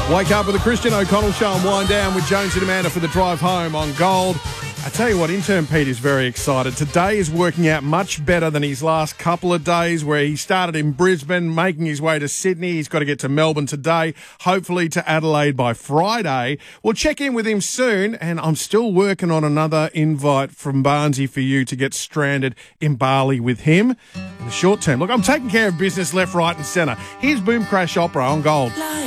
Wake up with the Christian O'Connell Show and wind down with Jones and Amanda for the drive home on Gold. I tell you what, intern Pete is very excited. Today is working out much better than his last couple of days where he started in Brisbane, making his way to Sydney. He's got to get to Melbourne today, hopefully to Adelaide by Friday. We'll check in with him soon, and I'm still working on another invite from Barnesy for you to get stranded in Bali with him in the short term. Look, I'm taking care of business left, right and centre. Here's Boom Crash Opera on Gold.